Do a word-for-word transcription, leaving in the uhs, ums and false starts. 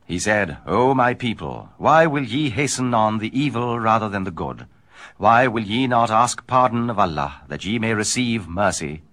He said, O my people, why will ye hasten on the evil rather than the good? Why will ye not ask pardon of Allah, that ye may receive mercy?